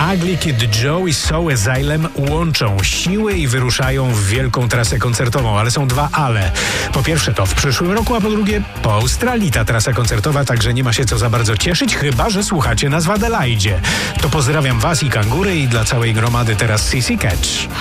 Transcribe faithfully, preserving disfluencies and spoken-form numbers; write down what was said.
Ugly Kid Joe i Soul Asylum łączą siły i wyruszają w wielką trasę koncertową, ale są dwa ale. Po pierwsze to w przyszłym roku, a po drugie po Australii ta trasa koncertowa, także nie ma się co za bardzo cieszyć, chyba że słuchacie nas w Adelaidzie. To pozdrawiam was i Kangury i dla całej gromady teraz C C Catch.